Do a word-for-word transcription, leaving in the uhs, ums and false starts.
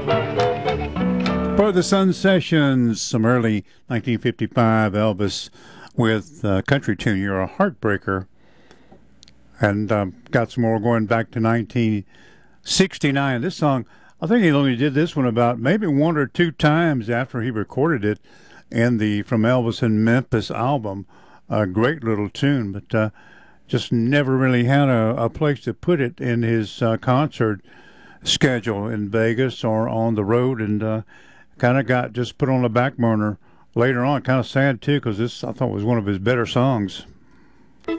For the Sun Sessions, some early nineteen fifty-five Elvis with uh, Country Tune, You're a Heartbreaker. And um, got some more going back to nineteen sixty-nine. This song, I think he only did this one about maybe one or two times after he recorded it in the From Elvis in Memphis album. A great little tune, but uh, just never really had a, a place to put it in his uh, concert schedule in Vegas or on the road, and uh, kind of got just put on the back burner later on. Kind of sad, too, because this, I thought, was one of his better songs.